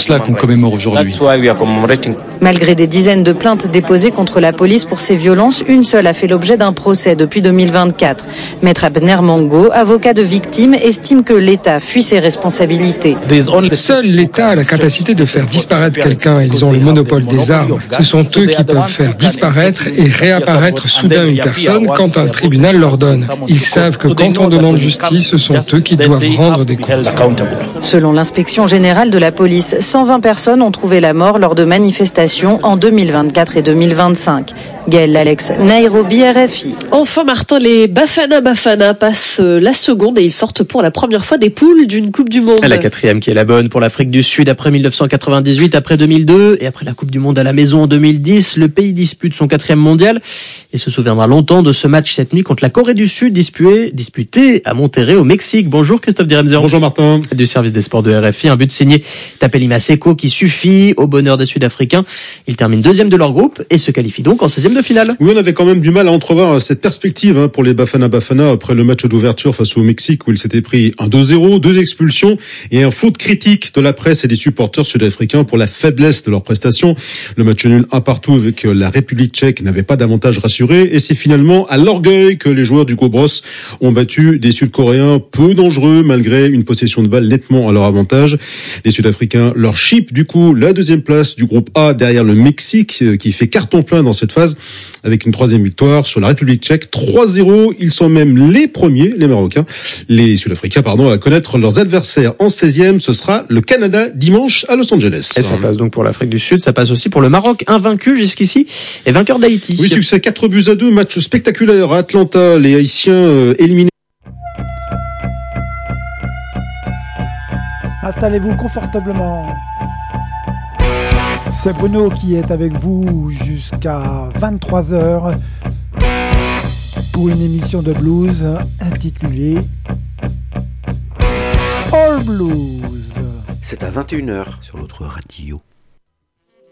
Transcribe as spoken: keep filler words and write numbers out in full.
cela qu'on commémore aujourd'hui. Malgré des dizaines de plaintes déposées contre la police pour ces violences, une seule a fait l'objet d'un procès depuis deux mille vingt-quatre. Maître Abner Mango, avocat de victimes, estime que l'État fuit ses responsabilités. Seul l'État a la capacité de faire disparaître quelqu'un. Ils ont le monopole des armes. Ce sont eux qui peuvent faire disparaître et réapparaître soudain une personne quand un tribunal l'ordonne. Ils savent que quand on demande justice, ce sont eux qui doivent rendre des comptes. Selon l'inspection générale de la police, cent vingt personnes ont trouvé la mort lors de manifestations en deux mille vingt-quatre et deux mille vingt-cinq. Gaël Alex, Nairobi, R F I. Enfin Martin, les Bafana Bafana passent la seconde et ils sortent pour la première fois des poules d'une Coupe du Monde. La quatrième qui est la bonne pour l'Afrique du Sud après mille neuf cent quatre-vingt-dix-huit, après deux mille deux et après la Coupe du Monde à la maison en deux mille dix. Le pays dispute son quatrième mondial et se souviendra longtemps de ce match cette nuit contre la Corée du Sud disputé, disputé à Monterrey au Mexique. Bonjour Christophe Direnzer. Bonjour Martin. Du service des sports de R F I, un but signé Tapeli Maseko qui suffit au bonheur des Sud-Africains. Ils terminent deuxième de leur groupe et se qualifient donc en seizième de finale. Oui, on avait quand même du mal à entrevoir cette perspective hein, pour les Bafana Bafana après le match d'ouverture face au Mexique où ils s'étaient pris un deux zéro, deux expulsions et un faute critique de la presse et des supporters sud-africains pour la faiblesse de leur prestation. Le match nul un partout avec la République tchèque n'avait pas d'avantage rassuré et c'est finalement à l'orgueil que les joueurs du Cobros ont battu des Sud-Coréens peu dangereux malgré une possession de balle nettement à leur avantage. Les Sud-Africains leur chip du coup la deuxième place du groupe A derrière le Mexique qui fait carton plein dans cette phase avec une troisième victoire sur la République tchèque, trois zéro. Ils sont même les premiers, les Marocains, les Sud-Africains, pardon, à connaître leurs adversaires en seizième. Ce sera le Canada dimanche à Los Angeles. Et ça passe donc pour l'Afrique du Sud, ça passe aussi pour le Maroc, invaincu jusqu'ici et vainqueur d'Haïti. Oui, succès quatre buts à deux, match spectaculaire à Atlanta, les Haïtiens euh, éliminés. Installez-vous confortablement. C'est Bruno qui est avec vous jusqu'à vingt-trois heures pour une émission de blues intitulée All Blues. C'est à vingt et une heures sur l'autre radio.